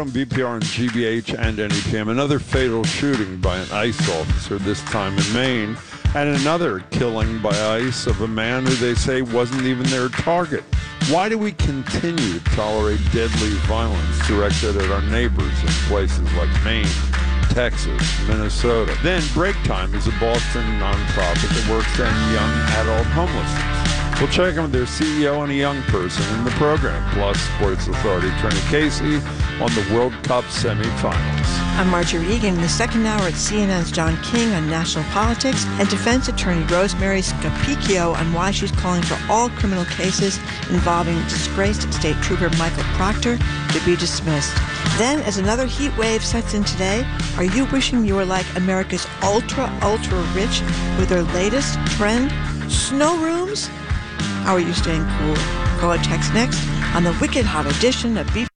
From BPR and GBH and NEPM, another fatal shooting by an ICE officer, this time in Maine, and another killing by ICE of a man who they say wasn't even their target. Why do we continue to tolerate deadly violence directed at our neighbors in places like Maine, Texas, Minnesota? Then Break Time is a Boston nonprofit that works to end young adult homelessness. We'll check in with their CEO and a young person in the program, plus Sports Authority Attorney Casey on the World Cup semifinals. I'm Marjorie Egan. In the second hour at CNN's John King on national politics, and defense attorney Rosemary Scapicchio on why she's calling for all criminal cases involving disgraced state trooper Michael Proctor to be dismissed. Then, as another heat wave sets in today, are you wishing you were like America's ultra rich with their latest trend, snow rooms? How are you staying cool? Call or text next on the wicked hot edition of Beef.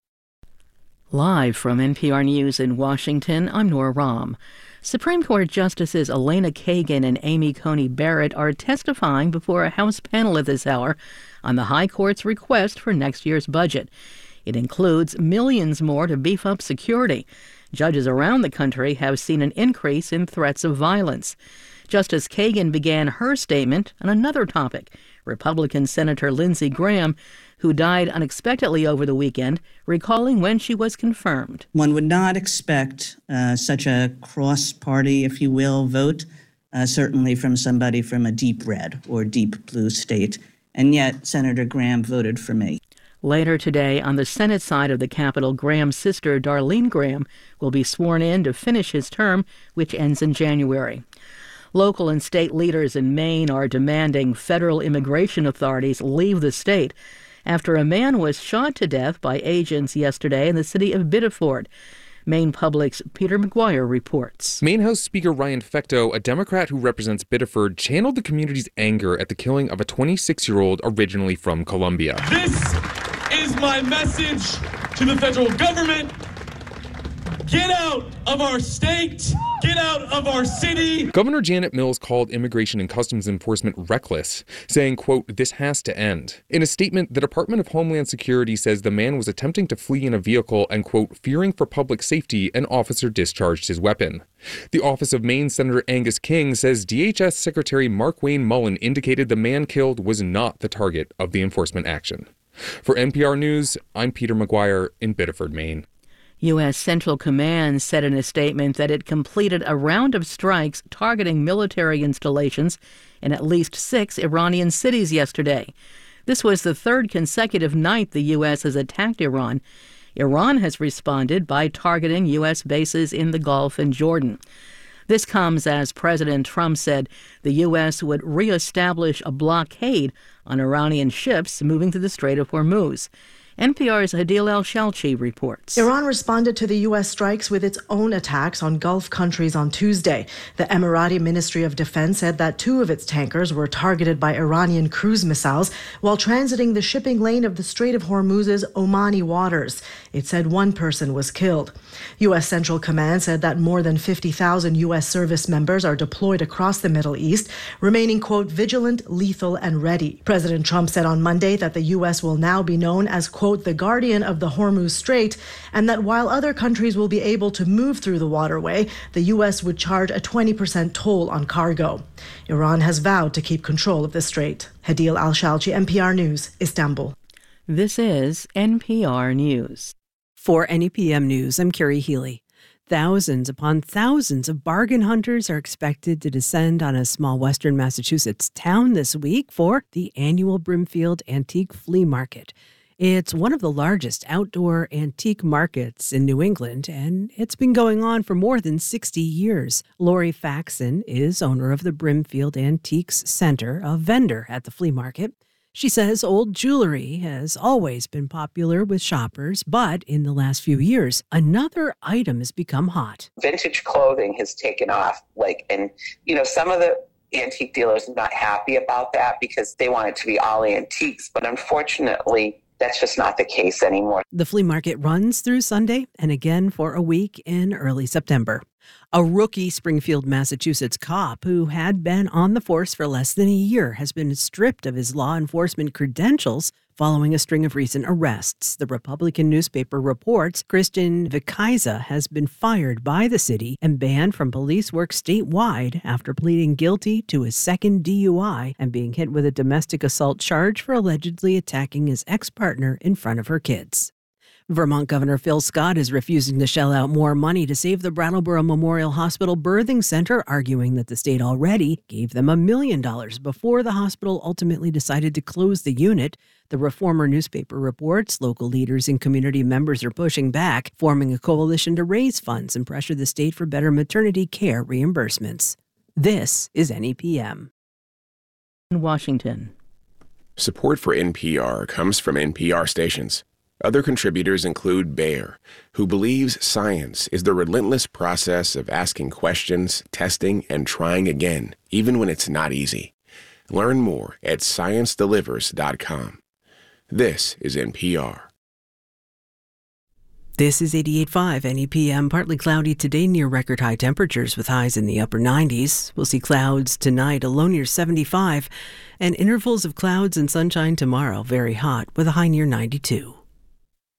Live from NPR News in Washington, I'm Nora Rahm. Supreme Court Justices Elena Kagan and Amy Coney Barrett are testifying before a House panel at this hour on the High Court's request for next year's budget. It includes millions more to beef up security. Judges around the country have seen an increase in threats of violence. Justice Kagan began her statement on another topic. Republican Senator Lindsey Graham, who died unexpectedly over the weekend, recalling when she was confirmed. One would not expect such a cross-party, if you will, vote, certainly from somebody from a deep red or deep blue state. And yet, Senator Graham voted for me. Later today, on the Senate side of the Capitol, Graham's sister, Darlene Graham, will be sworn in to finish his term, which ends in January. Local and state leaders in Maine are demanding federal immigration authorities leave the state after a man was shot to death by agents yesterday in the city of Biddeford. Maine Public's Peter McGuire reports. Maine House Speaker Ryan Fecteau, a Democrat who represents Biddeford, channeled the community's anger at the killing of a 26-year-old originally from Colombia. This is my message to the federal government. Get out of our state. Get out of our city. Governor Janet Mills called Immigration and Customs Enforcement reckless, saying, quote, "This has to end." In a statement, the Department of Homeland Security says the man was attempting to flee in a vehicle and, quote, "fearing for public safety, an officer discharged his weapon." The Office of Maine Senator Angus King says DHS Secretary Markwayne Mullin indicated the man killed was not the target of the enforcement action. For NPR News, I'm Peter McGuire in Biddeford, Maine. U.S. Central Command said in a statement that it completed a round of strikes targeting military installations in at least 6 Iranian cities yesterday. This was the third consecutive night the U.S. has attacked Iran. Iran has responded by targeting U.S. bases in the Gulf and Jordan. This comes as President Trump said the U.S. would reestablish a blockade on Iranian ships moving through the Strait of Hormuz. NPR's Hadil El-Shalchi reports. Iran responded to the U.S. strikes with its own attacks on Gulf countries on Tuesday. The Emirati Ministry of Defense said that 2 of its tankers were targeted by Iranian cruise missiles while transiting the shipping lane of the Strait of Hormuz's Omani waters. It said 1 person was killed. U.S. Central Command said that more than 50,000 U.S. service members are deployed across the Middle East, remaining, quote, vigilant, lethal, and ready. President Trump said on Monday that the U.S. will now be known as, quote, the guardian of the Hormuz Strait, and that while other countries will be able to move through the waterway, the U.S. would charge a 20% toll on cargo. Iran has vowed to keep control of the strait. Hadil Al-Shalchi, NPR News, Istanbul. This is NPR News. For NEPM News, I'm Carrie Healy. Thousands upon thousands of bargain hunters are expected to descend on a small western Massachusetts town this week for the annual Brimfield Antique Flea Market. It's one of the largest outdoor antique markets in New England, and it's been going on for more than 60 years. Lori Faxon is owner of the Brimfield Antiques Center, a vendor at the flea market. She says old jewelry has always been popular with shoppers, but in the last few years, another item has become hot. Vintage clothing has taken off, some of the antique dealers are not happy about that because they want it to be all antiques, but unfortunately, that's just not the case anymore. The flea market runs through Sunday and again for a week in early September. A rookie Springfield, Massachusetts cop who had been on the force for less than a year has been stripped of his law enforcement credentials following a string of recent arrests. The Republican newspaper reports Christian Vicaiza has been fired by the city and banned from police work statewide after pleading guilty to his second DUI and being hit with a domestic assault charge for allegedly attacking his ex-partner in front of her kids. Vermont Governor Phil Scott is refusing to shell out more money to save the Brattleboro Memorial Hospital Birthing Center, arguing that the state already gave them $1 million before the hospital ultimately decided to close the unit. The Reformer newspaper reports local leaders and community members are pushing back, forming a coalition to raise funds and pressure the state for better maternity care reimbursements. This is NEPM. In Washington. Support for NPR comes from NPR stations. Other contributors include Bayer, who believes science is the relentless process of asking questions, testing, and trying again, even when it's not easy. Learn more at ScienceDelivers.com. This is NPR. This is 88.5 NEPM. Partly cloudy today near record high temperatures with highs in the upper 90s. We'll see clouds tonight, a low near 75, and intervals of clouds and sunshine tomorrow, very hot with a high near 92.